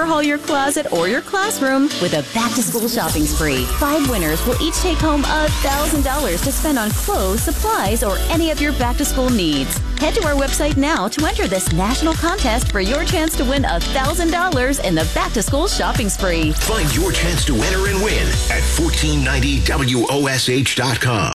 overhaul your closet or your classroom with a back-to-school shopping spree. 5 winners will each take home $1,000 to spend on clothes, supplies, or any of your back-to-school needs. Head to our website now to enter this national contest for your chance to win $1,000 in the back-to-school shopping spree. Find your chance to enter and win at 1490WOSH.com.